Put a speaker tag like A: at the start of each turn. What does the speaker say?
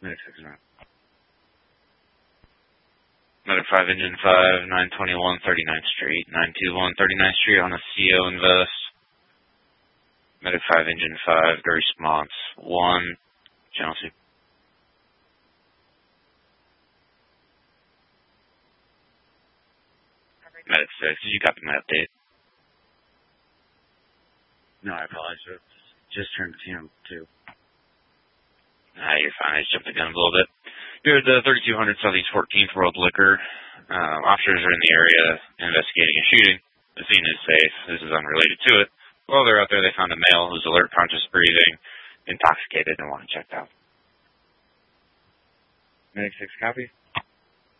A: Medic 6 around. Medic 5, Engine 5, 921 39th Street. 921 39th Street on a CO invest. Medic 5, Engine 5, the response 1, Channel 2. Medic 6, did you copy my update? No, I apologize. Just turned to Channel 2. You're fine. I just jumped the gun a little bit. You're at the 3200 Southeast 14th World Liquor. Officers are in the area investigating a shooting. The scene is safe. This is unrelated to it. While they're out there, they found a male who's alert, conscious breathing, intoxicated, and wanted checked out. Medic 6, copy.